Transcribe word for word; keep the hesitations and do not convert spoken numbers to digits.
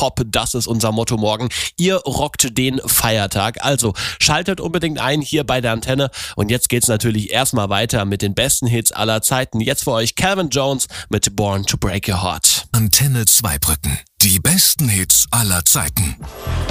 top, das ist unser Motto morgen. Ihr rockt den Feiertag. Also schaltet unbedingt ein hier bei der Antenne. Und jetzt geht's natürlich erstmal weiter mit den besten Hits aller Zeiten. Jetzt für euch Calvin Jones mit Born to Break Your Heart. Antenne Zweibrücken. Die besten Hits aller Zeiten.